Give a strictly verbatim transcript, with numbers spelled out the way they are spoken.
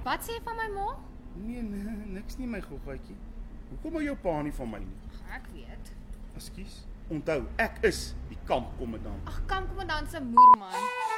Wat sê jy van my ma? Nee, nee, niks nie my goggaatjie. Hoekom hou jou pa nie van my nie? Ag, ek weet. Ekskuus. Onthou, ek is die kampkommandant. Ag, kampkommandant se moer man.